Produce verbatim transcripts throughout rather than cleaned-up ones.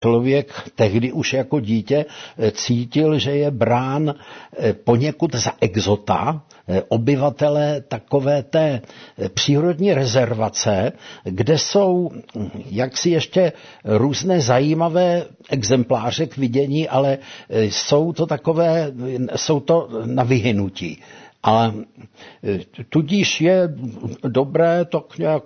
Člověk tehdy už jako dítě cítil, že je brán poněkud za exota, obyvatele takové té přírodní rezervace, kde jsou jaksi ještě různé zajímavé exempláře k vidění, ale jsou to takové, jsou to na vyhynutí. Ale tudíž je dobré tak nějak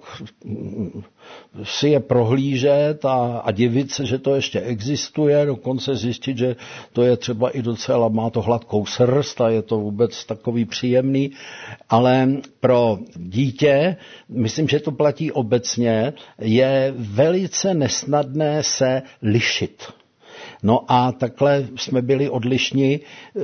si je prohlížet a, a divit se, že to ještě existuje, dokonce zjistit, že to je třeba i docela, má to hladkou srst a je to vůbec takový příjemný, ale pro dítě, myslím, že to platí obecně, je velice nesnadné se lišit. No a takhle jsme byli odlišní,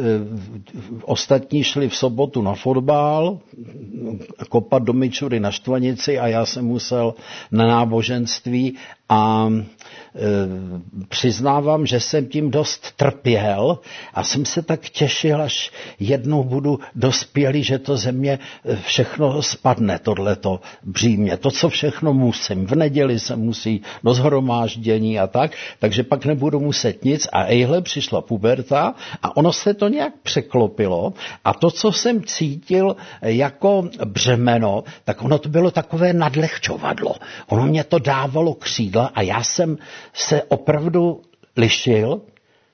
ostatní šli v sobotu na fotbal, kopat do Mičury na Štvanici a já jsem musel na náboženství a e, přiznávám, že jsem tím dost trpěl a jsem se tak těšil, až jednou budu dospělý, že to ze mě všechno spadne, tohleto břímě, to, co všechno musím. V neděli se musí do shromáždění a tak, takže pak nebudu muset nic a ejhle přišla puberta a ono se to nějak překlopilo a to, co jsem cítil jako břemeno, tak ono to bylo takové nadlehčovadlo. Ono mě to dávalo křídla a já jsem se opravdu lišil,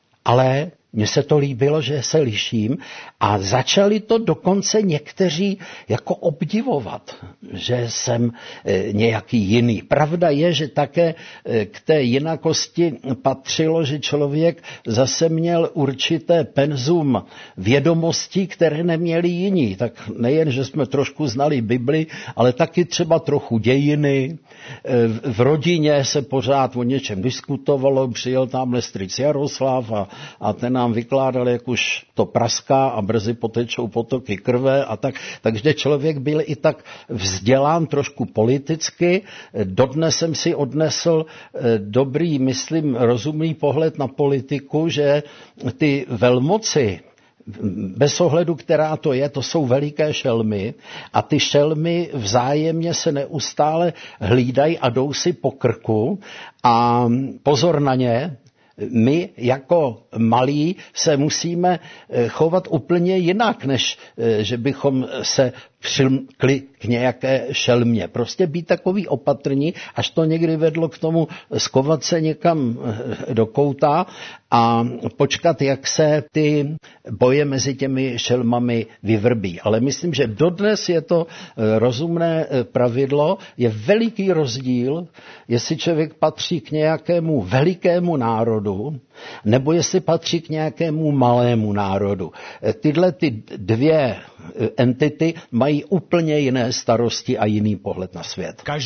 ale mně se to líbilo, že se liším a začali to dokonce někteří jako obdivovat, že jsem e, nějaký jiný. Pravda je, že také e, k té jinakosti patřilo, že člověk zase měl určité penzum vědomostí, které neměli jiní. Tak nejen, že jsme trošku znali Bibli, ale taky třeba trochu dějiny. E, v rodině se pořád o něčem diskutovalo, přijel tamhle strýc Jaroslav a, a ten nám vykládal, jak už to praská a brzy potečou potoky krve a tak. Takže člověk byl i tak vzdělán trošku politicky. Dodnes jsem si odnesl dobrý, myslím, rozumný pohled na politiku, že ty velmoci, bez ohledu, která to je, to jsou veliké šelmy a ty šelmy vzájemně se neustále hlídají a jdou si po krku a pozor na ně. My jako malí se musíme chovat úplně jinak, než že bychom se přilkli k nějaké šelmě. Prostě být takový opatrní, až to někdy vedlo k tomu skovat se někam do kouta a počkat, jak se ty boje mezi těmi šelmami vyvrbí. Ale myslím, že dodnes je to rozumné pravidlo, je veliký rozdíl, jestli člověk patří k nějakému velikému národu, nebo jestli patří k nějakému malému národu. Tyhle ty dvě entity mají úplně jiné starosti a jiný pohled na svět.